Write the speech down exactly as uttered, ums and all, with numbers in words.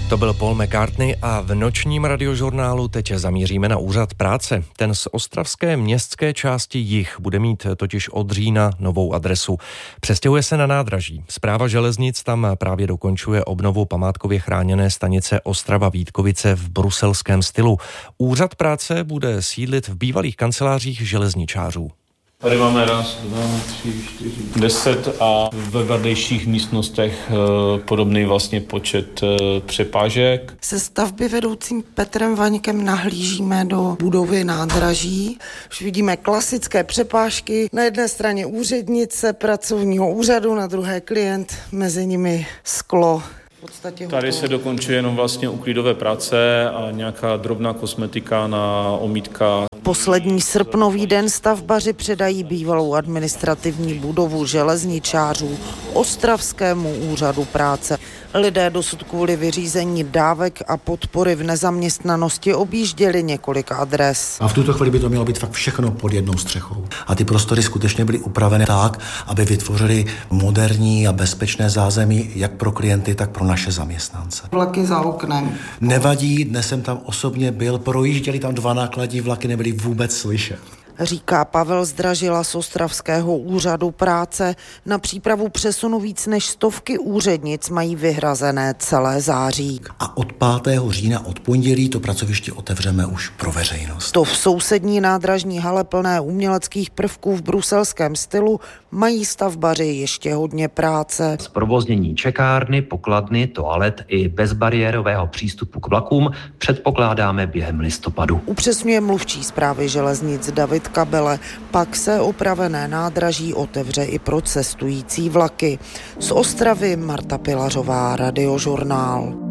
To byl Paul McCartney a v nočním radiožurnálu teď zamíříme na úřad práce. Ten z ostravské městské části Jih bude mít totiž od října novou adresu. Přestěhuje se na nádraží. Správa železnic tam právě dokončuje obnovu památkově chráněné stanice Ostrava-Vítkovice v bruselském stylu. Úřad práce bude sídlit v bývalých kancelářích železničářů. Tady máme raz, dva, tři, čtyři, deset a ve vedlejších místnostech e, podobný vlastně počet e, přepážek. Se stavby vedoucím Petrem Vaňkem nahlížíme do budovy nádraží. Už vidíme klasické přepážky. Na jedné straně úřednice pracovního úřadu, na druhé klient, mezi nimi sklo. Tady se dokončuje jenom vlastně uklidové práce a nějaká drobná kosmetika na omítkách. Poslední srpnový den stavbaři předají bývalou administrativní budovu železničářů Ostravskému úřadu práce. Lidé dosud kvůli vyřízení dávek a podpory v nezaměstnanosti objížděli několik adres. A v tuto chvíli by to mělo být fakt všechno pod jednou střechou. A ty prostory skutečně byly upraveny tak, aby vytvořili moderní a bezpečné zázemí jak pro klienty, tak pro naše zaměstnance. Vlaky za oknem. Nevadí, dnes jsem tam osobně byl, projížděli tam dva nákladní vlaky, nebyly vůbec slyšet. Říká Pavel Zdražila z Ostravského úřadu práce. Na přípravu přesunu víc než stovky úřednic mají vyhrazené celé září. A od pátého října, od pondělí, to pracoviště otevřeme už pro veřejnost. To v sousední nádražní hale plné uměleckých prvků v bruselském stylu mají stavbaři ještě hodně práce. Zprovoznění čekárny, pokladny, toalet i bezbariérového přístupu k vlakům předpokládáme během listopadu. Upřesňuje mluvčí správy železnic David Kabele. Pak se opravené nádraží otevře i pro cestující vlaky. Z Ostravy Marta Pilařová, Radiožurnál.